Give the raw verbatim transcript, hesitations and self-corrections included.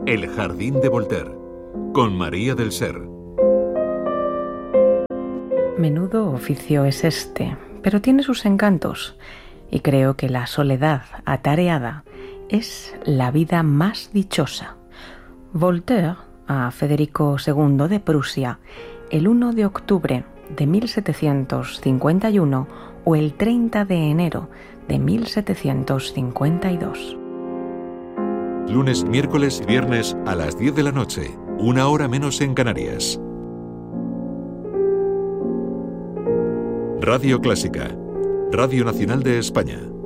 El jardín de Voltaire, con María del Ser. Menudo oficio es este, pero tiene sus encantos, y creo que la soledad atareada es la vida más dichosa. Voltaire, a Federico segundo de Prusia, el uno de octubre de mil setecientos cincuenta y uno o el treinta de enero de mil setecientos cincuenta y dos. Lunes, miércoles y viernes a las diez de la noche, una hora menos en Canarias. Radio Clásica, Radio Nacional de España.